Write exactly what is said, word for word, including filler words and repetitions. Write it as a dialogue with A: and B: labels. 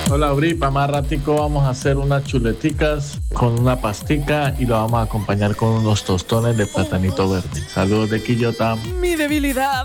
A: Hola, Uri, para más ratico vamos a hacer unas chuleticas con una pastica y lo vamos a acompañar con unos tostones de platanito verde. Saludos de Quillota.
B: Mi debilidad.